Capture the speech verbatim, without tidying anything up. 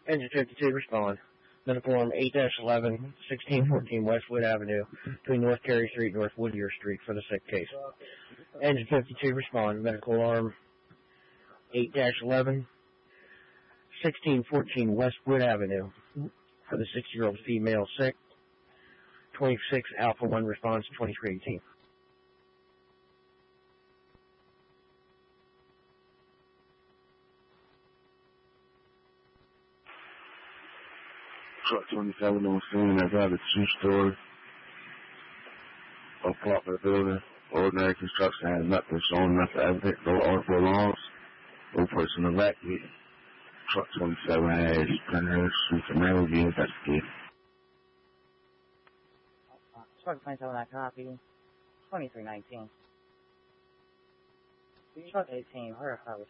Engine fifty-two, respond. Medical alarm eight eleven, sixteen fourteen Westwood Avenue, between North Carey Street and North Whittier Street for the sick case. Engine fifty-two, respond. Medical alarm eight eleven, sixteen fourteen Westwood Avenue for the sixty-year-old female sick. twenty-six Alpha one responds to twenty-three eighteen. Truck twenty-seven on scene. I got a two-story apartment building. Ordinary construction has nothing shown, nothing evident, no article loss, no person evacuated. Truck twenty-seven has Penrose Street and Maryland being investigated. Truck twenty-seven, I copy. twenty-three nineteen. Truck eighteen, verify with